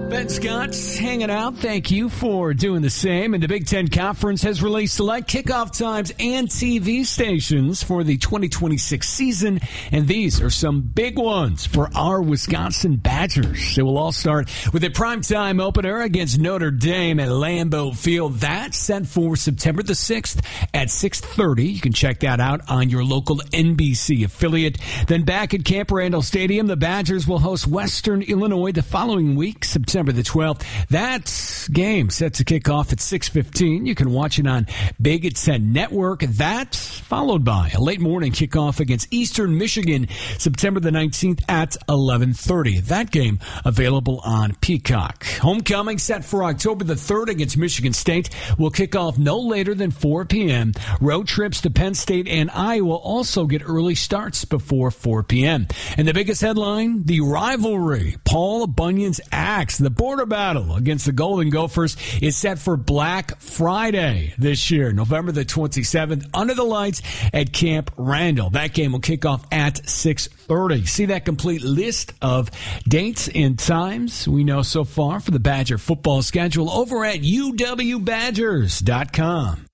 Ben Scott's hanging out. Thank you for doing the same. And the Big Ten Conference has released select kickoff times and TV stations for the 2026 season. And these are some big ones for our Wisconsin Badgers. It will all start with a primetime opener against Notre Dame at Lambeau Field. That's set for September the 6th at 6:30. You can check that out on your local NBC affiliate. Then back at Camp Randall Stadium, the Badgers will host Western Illinois the following week, September the 12th. That game set to kick off at 6:15. You can watch it on Big Ten Network. That's followed by a late morning kickoff against Eastern Michigan, September the 19th at 11:30. That game available on Peacock. Homecoming set for October the 3rd against Michigan State will kick off no later than 4 p.m. Road trips to Penn State and Iowa also get early starts before 4 p.m. And the biggest headline, the rivalry. Paul Bunyan's Axe. The border battle against the Golden Gophers is set for Black Friday this year, November the 27th, under the lights at Camp Randall. That game will kick off at 6:30. See that complete list of dates and times we know so far for the Badger football schedule over at uwbadgers.com.